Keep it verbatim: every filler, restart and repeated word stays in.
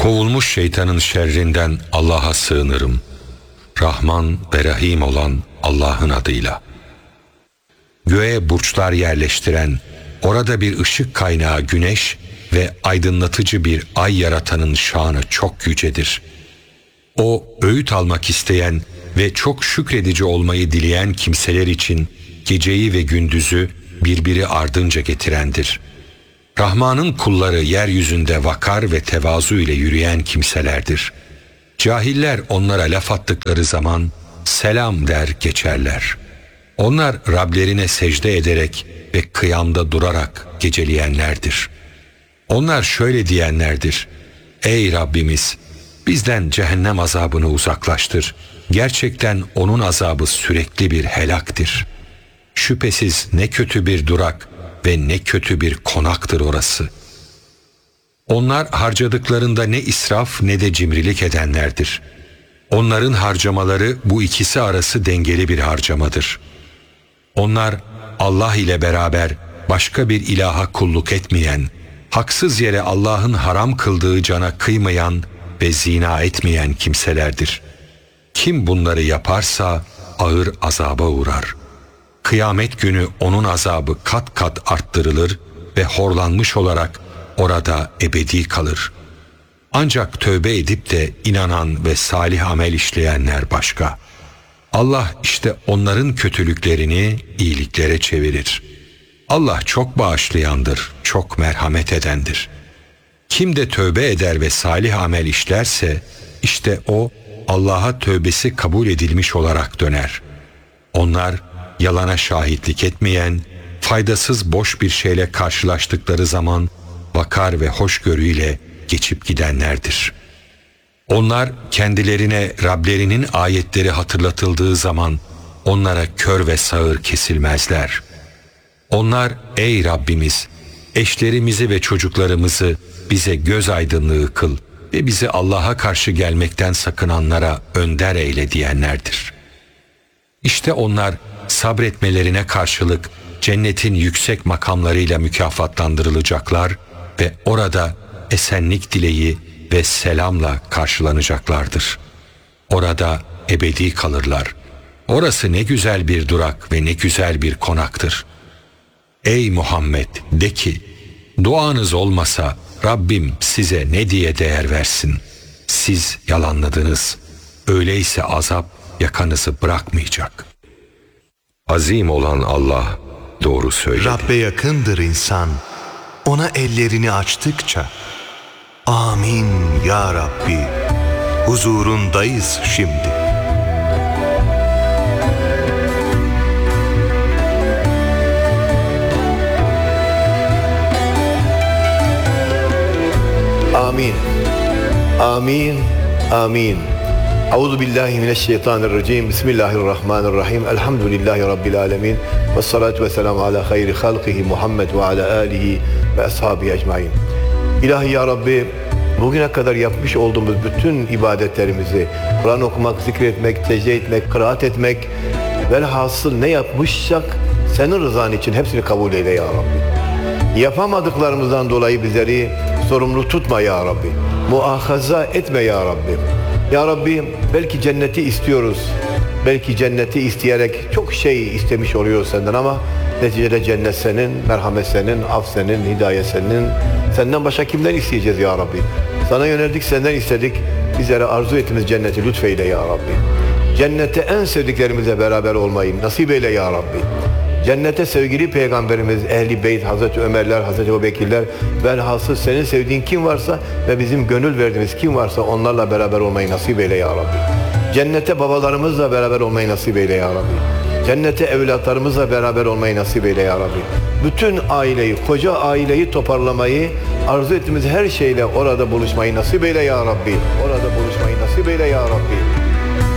Kovulmuş şeytanın şerrinden Allah'a sığınırım. Rahman ve Rahim olan Allah'ın adıyla. Göğe burçlar yerleştiren, orada bir ışık kaynağı güneş ve aydınlatıcı bir ay yaratanın şanı çok yücedir. O, öğüt almak isteyen ve çok şükredici olmayı dileyen kimseler için geceyi ve gündüzü birbiri ardınca getirendir. Rahman'ın kulları yeryüzünde vakar ve tevazu ile yürüyen kimselerdir. Cahiller onlara laf attıkları zaman selam der geçerler. Onlar Rablerine secde ederek ve kıyamda durarak geceleyenlerdir. Onlar şöyle diyenlerdir: Ey Rabbimiz, bizden cehennem azabını uzaklaştır. Gerçekten onun azabı sürekli bir helaktır. Şüphesiz ne kötü bir durak ve ne kötü bir konaktır orası. Onlar harcadıklarında ne israf ne de cimrilik edenlerdir. Onların harcamaları bu ikisi arası dengeli bir harcamadır. Onlar Allah ile beraber başka bir ilaha kulluk etmeyen, haksız yere Allah'ın haram kıldığı cana kıymayan ve zina etmeyen kimselerdir. Kim bunları yaparsa ağır azaba uğrar. Kıyamet günü onun azabı kat kat arttırılır ve horlanmış olarak orada ebedi kalır. Ancak tövbe edip de inanan ve salih amel işleyenler başka. Allah işte onların kötülüklerini iyiliklere çevirir. Allah çok bağışlayandır, çok merhamet edendir. Kim de tövbe eder ve salih amel işlerse, işte o Allah'a tövbesi kabul edilmiş olarak döner. Onlar yalana şahitlik etmeyen, faydasız boş bir şeyle karşılaştıkları zaman vakar ve hoşgörüyle geçip gidenlerdir. Onlar kendilerine Rablerinin ayetleri hatırlatıldığı zaman onlara kör ve sağır kesilmezler. Onlar, ey Rabbimiz, eşlerimizi ve çocuklarımızı bize göz aydınlığı kıl ve bizi Allah'a karşı gelmekten sakınanlara önder eyle diyenlerdir. İşte onlar sabretmelerine karşılık cennetin yüksek makamlarıyla mükafatlandırılacaklar ve orada esenlik dileği ve selamla karşılanacaklardır. Orada ebedi kalırlar. Orası ne güzel bir durak ve ne güzel bir konaktır. Ey Muhammed, de ki, duanız olmasa Rabbim size ne diye değer versin? Siz yalanladınız. Öyleyse azap yakanızı bırakmayacak. Azim olan Allah doğru söyledi. Rabbe yakındır insan, ona ellerini açtıkça. Amin ya Rabbi, huzurundayız şimdi. Amin. Amin. Amin. Euzu billahi mineşşeytanirracim. Bismillahirrahmanirrahim. Elhamdülillahi rabbil alamin. Ves salatu vesselamu ala hayri halqihi Muhammed ve ala alihi ve ashabihi ecmaîn. İlahi ya Rabbi, bugüne kadar yapmış olduğumuz bütün ibadetlerimizi, Kur'an okumak, zikretmek, secde etmek, kıraat etmek, velhasıl ne yapmışsak senin rızan için hepsini kabul eyle ya Rabbi. Yapamadıklarımızdan dolayı bizleri sorumlu tutma ya Rabbi. Muahaza etme ya Rabbi. Ya Rabbi, belki cenneti istiyoruz. Belki cenneti isteyerek çok şey istemiş oluyoruz senden ama neticede cennet senin, merhamet senin, af senin, hidayet senin. Senden başka kimden isteyeceğiz ya Rabbi? Sana yöneldik, senden istedik. Bizlere arzu ettiğimiz cenneti lütfeyle ya Rabbi. Cennette en sevdiklerimizle beraber olmayı nasip eyle ya Rabbi. Cennete sevgili Peygamberimiz, Ehl-i Beyt, Hazreti Ömerler, Hazreti Ebubekirler, velhasıl senin sevdiğin kim varsa ve bizim gönül verdiğimiz kim varsa onlarla beraber olmayı nasip eyle ya Rabbi. Cennete babalarımızla beraber olmayı nasip eyle ya Rabbi. Cennete evlatlarımızla beraber olmayı nasip eyle ya Rabbi. Bütün aileyi, koca aileyi toparlamayı, arzu ettiğimiz her şeyle orada buluşmayı nasip eyle ya Rabbi. Orada buluşmayı nasip eyle ya Rabbi.